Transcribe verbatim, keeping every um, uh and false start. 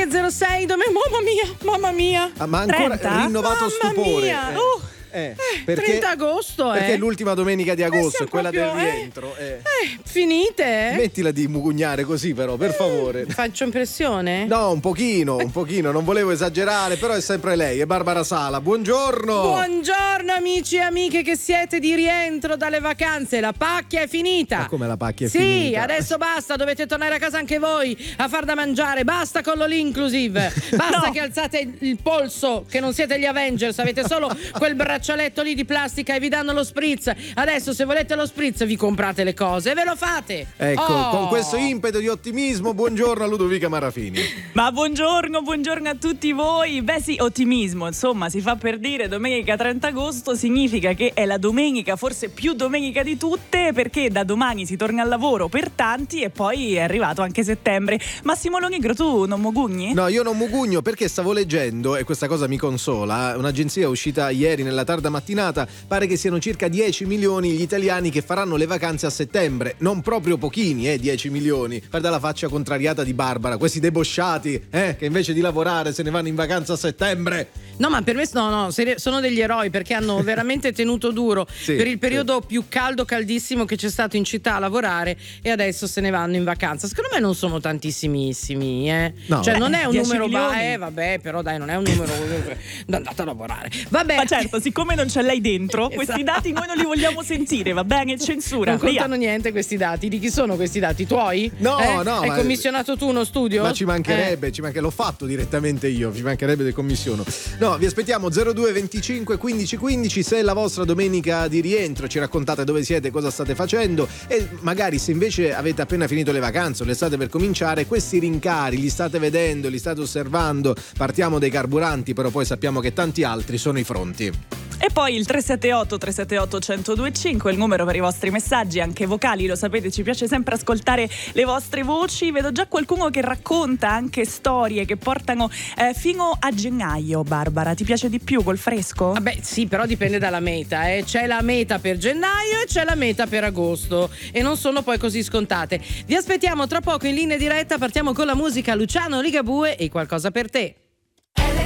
e zero sei, dove... mamma mia, mamma mia. Ah, ma ancora trenta? rinnovato Mamma stupore. mia. Eh. Uh. Eh, perché, trenta agosto, eh. Perché è l'ultima domenica di agosto, eh, è quella proprio, del rientro. Eh. Eh, finite? Mettila di mugugnare così, però, per favore. Faccio impressione? No, un pochino, un pochino, non volevo esagerare, però è sempre lei, è Barbara Sala. Buongiorno! Buongiorno amici e amiche che siete di rientro dalle vacanze, la pacchia è finita. Ma come la pacchia è sì, finita? Sì, adesso basta, dovete tornare a casa anche voi a far da mangiare, basta con l'all inclusive, basta no. che alzate il polso, che non siete gli Avengers, avete solo quel braccialetto lì di plastica e vi danno lo spritz. Adesso se volete lo spritz vi comprate le cose e ve lo fate. Ecco, oh. con questo impeto di ottimismo, buongiorno a Ludovica Marafini. Ma buongiorno, buongiorno a tutti voi. Beh sì, ottimismo, insomma, si fa per dire domenica trenta agosto, significa che è la domenica, forse più domenica di tutte, perché da domani si torna al lavoro per tanti e poi è arrivato anche settembre. Massimo Lonigro, tu non mugugni? No, io non mugugno perché stavo leggendo, e questa cosa mi consola, un'agenzia uscita ieri nella tarda mattinata, pare che siano circa dieci milioni gli italiani che faranno le vacanze a settembre. Non proprio pochini, eh, dieci milioni. Guarda la faccia contrariata di Barbara, questi debosciati, eh, che invece di lavorare se ne vanno in vacanza a settembre. No, ma per me no, no, sono degli eroi perché hanno veramente tenuto duro sì, per il periodo sì. più caldo, caldissimo che c'è stato in città a lavorare e adesso se ne vanno in vacanza. Secondo me non sono tantissimissimi, eh. No. Cioè non è un numero milioni. eh, vabbè, però dai, non è un numero andate a lavorare. Vabbè. Ma certo, siccome non c'è lei dentro, Esatto. questi dati noi non li vogliamo sentire, va bene? Censura. Non contano via. niente questi dati. Di chi sono questi dati? Tuoi? No, eh? no. Hai ma... commissionato tu uno studio? Ma ci mancherebbe, eh. ci mancherebbe, l'ho fatto direttamente io, ci mancherebbe del commissiono. No, vi aspettiamo zero due venticinque quindici quindici se è la vostra domenica di rientro, ci raccontate dove siete, cosa state facendo e magari se invece avete appena finito le vacanze o le state per cominciare, questi rincari li state vedendo, li state osservando. Partiamo dai carburanti, però poi sappiamo che tanti altri sono i fronti. E poi il tre sette otto tre sette otto uno zero due cinque, il numero per i vostri messaggi, anche vocali, lo sapete, ci piace sempre ascoltare le vostre voci. Vedo già qualcuno che racconta anche storie che portano eh, fino a gennaio. Barbara, ti piace di più col fresco? Vabbè sì, però dipende dalla meta, eh. C'è la meta per gennaio e c'è la meta per agosto e non sono poi così scontate. Vi aspettiamo tra poco in linea diretta, partiamo con la musica Luciano Ligabue e Qualcosa per te.